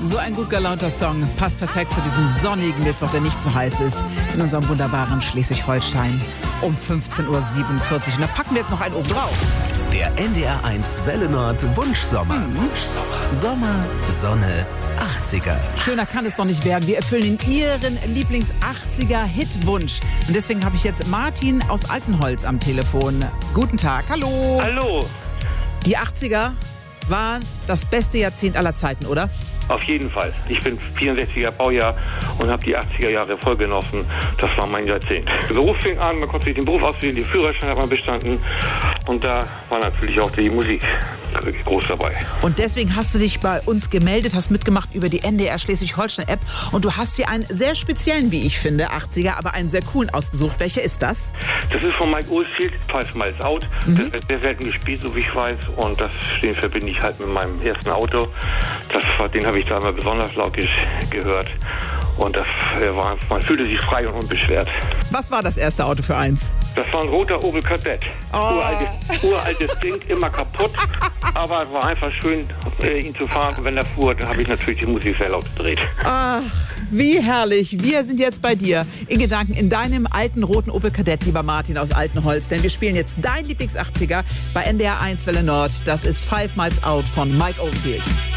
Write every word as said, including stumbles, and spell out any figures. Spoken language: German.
So ein gut gelaunter Song passt perfekt zu diesem sonnigen Mittwoch, der nicht so heiß ist, in unserem wunderbaren Schleswig-Holstein um fünfzehn Uhr siebenundvierzig. Und da packen wir jetzt noch einen oben drauf. Der N D R eins Welle Nord Wunschsommer. Mhm. Wunschsommer. Sommer, Sonne, achtziger. Schöner kann es doch nicht werden. Wir erfüllen Ihren Lieblings-achtziger-Hitwunsch. Und deswegen habe ich jetzt Martin aus Altenholz am Telefon. Guten Tag, hallo. Hallo. Die achtziger waren das beste Jahrzehnt aller Zeiten, oder? Auf jeden Fall. Ich bin vierundsechziger Baujahr und habe die achtziger Jahre voll genossen. Das war mein Jahrzehnt. Der Beruf fing an, man konnte sich den Beruf auswählen, den Führerschein hat man bestanden. Und da war natürlich auch die Musik groß dabei. Und deswegen hast du dich bei uns gemeldet, hast mitgemacht über die N D R Schleswig-Holstein-App. Und du hast dir einen sehr speziellen, wie ich finde, achtziger, aber einen sehr coolen ausgesucht. Welcher ist das? Das ist von Mike Oldfield, Five Miles Out. Mhm. Das wird sehr selten gespielt, so wie ich weiß. Und das, den verbinde ich halt mit meinem ersten Auto. Das war, den habe ich da immer besonders laut gehört. Und das war, man fühlte sich frei und unbeschwert. Was war das erste Auto für eins? Das war ein roter Opel Kadett. Oh. Uraltes, uraltes Ding, immer kaputt. Aber es war einfach schön, ihn zu fahren. Und wenn er fuhr, dann habe ich natürlich die Musik sehr laut gedreht. Ach, wie herrlich. Wir sind jetzt bei dir. In Gedanken in deinem alten roten Opel Kadett, lieber Martin aus Altenholz. Denn wir spielen jetzt dein Lieblings-achtziger bei N D R eins Welle Nord. Das ist Five Miles Out von Mike Oldfield.